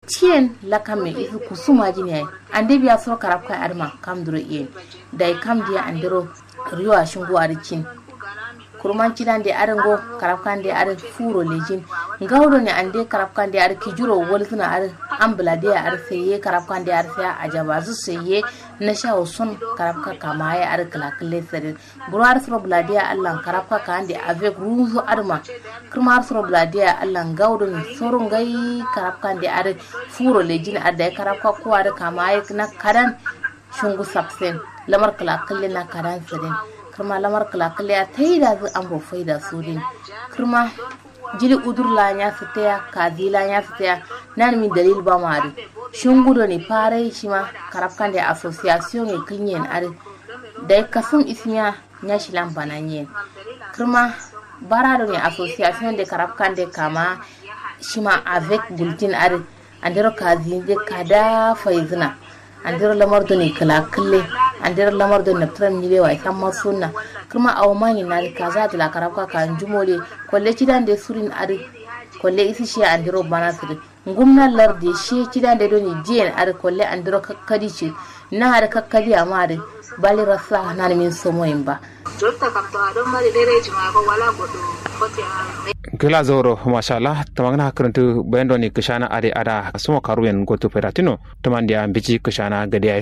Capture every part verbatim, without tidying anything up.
cien la kame isu kusuma jini ande biya so karabka arma kam duro yen dai kam dia andero riwa shungu aricin kurman cidan de arango karabkan de ar furo lejin gawdo ne ande karabkan de ar kijuro wolsuna ar ambla de ar seye karabkan de ar saya ajabazu seye na shawo sun karabka kamaye ar kalakle sare burar sro bladia allah karabka ka ande avec ruzu arma kurmar sro bladia allah gawdo ne sorun gai karabkan de ar furo lejin ar de karabka ko ar kamaye na kadan shungu sapsen lamar kalakle na kadan sare kirma lamar kalakale ya taida zu amro faida sudin kirma jili udur la nya fitaya kadila nya fitaya nan min dalil ba mari shungudo ni pare shima karabkan da association e kinyen ar dai kasum isnya nya shilan bananye kirma barado ni association de karabkan de kama shima avec bulletin ar andero kazi de kada faizna andero lamar do ni kalakale andero lamar do na tram ni lewa samma sunna kuma awmani na kaza da la karabka kan jumole kolle cidan de surin ari kolle isi shi andero banasir ngumna larde shi cidan de do ni jien ari kolle andero kakkadi ci na har kakkadi amare bali rasa nan min somoyimba jotta kapto adon mari dereji ma ko wala godo foti kila zoro mashallah tamagna karantu bayando ni kishana ade ada sumo karuyen goto peratino tamandia bici kishana gadiay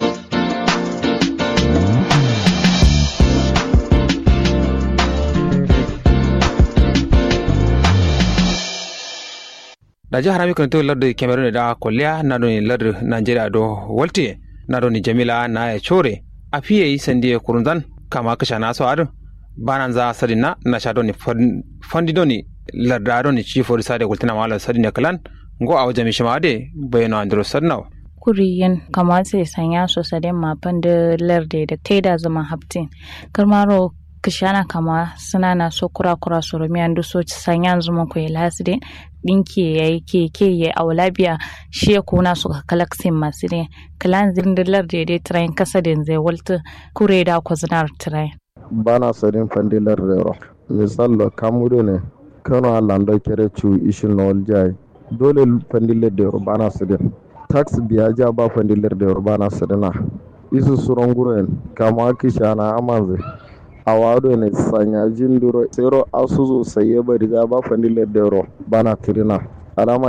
da jihar mi karantu lardu Cameroon da kolya na do ni lardu Nigeria do walti na do ni Jamila na ya chore afiye sande kurunzan kama kishana so adu bananza sadina na shado ni fondi doni lardado ni chief for sade kultina mala sadina kalan ngo awja mi shimade bayno andro sadnaw kuriyen kama sai sanya so sade ma pande larde da taida zaman haftin karmaro kishana kama suna na so kura kura so romi andu so sanya zuma ko ilaside dinki yayi keke yayi awlabiya shi ko na so kalaksin masire kalan zindilar da dai train kasa den zai walta kure da ko zinar train bana sadin fandilar rero misal kamudo ne kano alando kere chu ishin nol jai dole fandilar de bana sadin tax biya ja ba fandilar de bana sadina isu suronguren kama kishana amanze awado ne sanya jinduro sero asuzu saye bari ga ba fandilar de bana tirina alama